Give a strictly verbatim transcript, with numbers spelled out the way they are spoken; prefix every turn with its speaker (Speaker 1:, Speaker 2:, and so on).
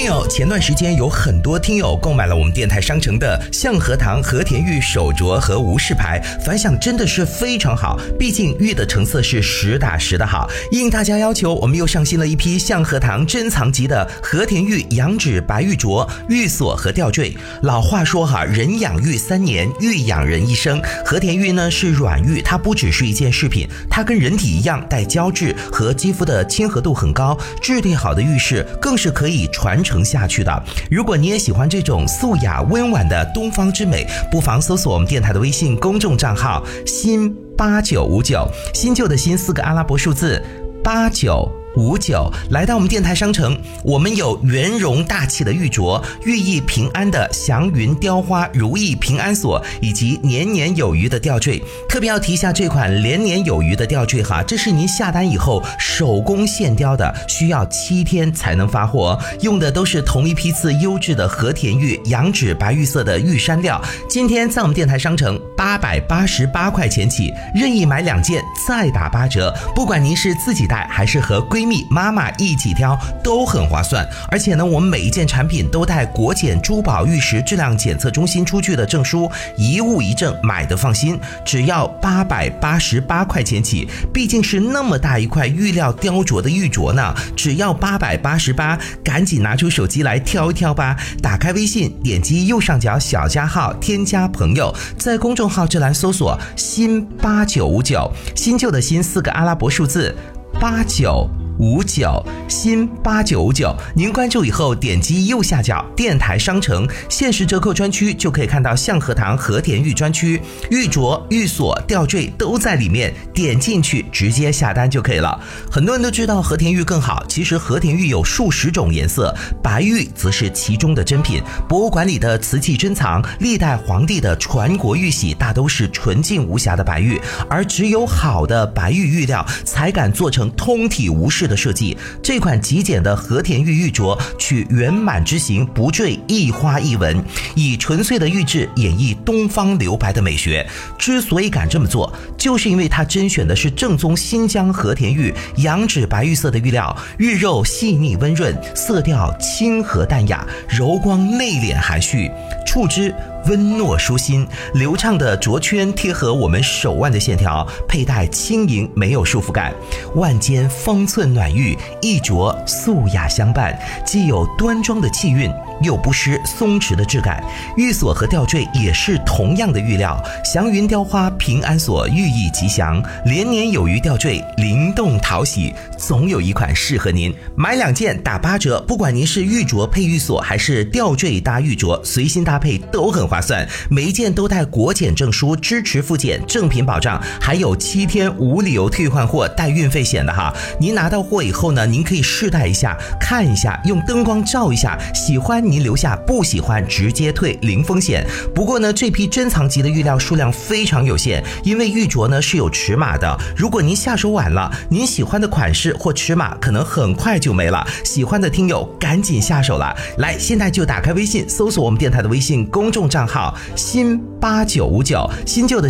Speaker 1: 友，前段时间有很多听友购买了我们电台商城的象核糖和田玉手镯和无饰牌，反响真的是非常好，毕竟玉的成色是实打实的好。应大家要求，我们又上新了一批象核糖珍藏级的和田玉羊脂白玉镯、玉锁和吊坠。老话说哈，人养玉三年，玉养人一生。和田玉呢是软玉，它不只是一件饰品，它跟人体一样带胶质，和肌肤的亲和度很高，质地好的玉饰更是可以传承下去的。如果你也喜欢这种素雅温婉的东方之美，不妨搜索我们电台的微信公众账号新八九五九，新旧的新四个阿拉伯数字八九五九，来到我们电台商城，我们有圆融大气的玉镯，寓意平安的祥云雕花如意平安锁，以及年年有余的吊坠。特别要提一下这款年年有余的吊坠哈，这是您下单以后手工现雕的，需要七天才能发货，用的都是同一批次优质的和田玉羊脂白玉色的玉山料。今天在我们电台商城八百八十八块钱起，任意买两件再打八折，不管您是自己戴还是和闺蜜妈妈一起挑都很划算。而且呢，我们每一件产品都带国检珠宝玉石质量检测中心出具的证书，一物一证，买的放心。只要八百八十八块钱起，毕竟是那么大一块玉料雕琢的玉镯呢，只要八百八十八，赶紧拿出手机来挑一挑吧。打开微信，点击右上角小加号，添加朋友，在公众号这栏搜索新八九五九，新旧的新四个阿拉伯数字八九五九，新八九五九，您关注以后点击右下角电台商城限时折扣专区，就可以看到象核糖和田玉专区，玉镯、玉锁、吊坠都在里面，点进去直接下单就可以了。很多人都知道和田玉更好，其实和田玉有数十种颜色，白玉则是其中的珍品。博物馆里的瓷器珍藏，历代皇帝的传国玉玺大都是纯净无瑕的白玉，而只有好的白玉玉料才敢做成通体无饰的设计。这款极简的和田玉玉镯取圆满之形，不坠一花一纹，以纯粹的玉质演绎东方留白的美学。之所以敢这么做，就是因为它甄选的是正宗新疆和田玉羊脂白玉色的玉料，玉肉细腻温润，色调清和淡雅，柔光内敛含蓄，触之温糯舒心。流畅的镯圈贴合我们手腕的线条，佩戴轻盈没有束缚感。腕间方寸暖玉，一镯素雅相伴，既有端庄的气韵，又不失松弛的质感。玉锁和吊坠也是同样的玉料，祥云雕花平安锁寓意吉祥，连年有余吊坠灵动讨喜，总有一款适合您。买两件打八折，不管您是玉镯配玉锁还是吊坠搭玉镯，随心搭配都很划算。每一件都带国检证书，支持复检，正品保障，还有七天无理由退换货带运费险的哈。您拿到货以后呢，您可以试戴一下，看一下，用灯光照一下，喜欢您留下，不喜欢直接退，零风险。不过呢，这批珍藏级的玉料数量非常有限，因为玉镯呢是有尺码的，如果您下手晚了，您喜欢的款式或尺码可能很快就没了。喜欢的听友赶紧下手了，来，现在就打开微信，搜索我们电台的微信公众账号新八九五九，新旧的